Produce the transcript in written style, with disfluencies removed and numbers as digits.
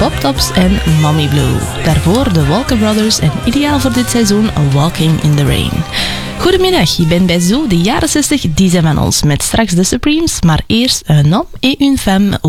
Pop Tops en Mommy Blue. Daarvoor de Walker Brothers en ideaal voor dit seizoen Walking in the Rain. Goedemiddag, je bent bij Zo, de jaren 60, die zijn van ons. Met straks de Supremes, maar eerst Un homme et une femme.